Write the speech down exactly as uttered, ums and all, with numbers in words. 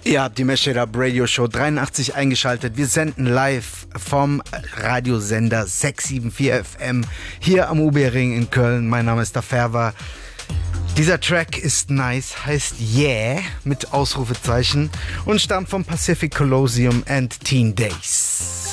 Ihr habt die Mash It Up Radio Show dreiundachtzig eingeschaltet. Wir senden live vom Radiosender sechs sieben vier F M hier am U B-Ring in Köln. Mein Name ist der Ferver. Dieser Track ist nice, heißt Yeah mit Ausrufezeichen und stammt vom Pacific Colosseum and Teen Days.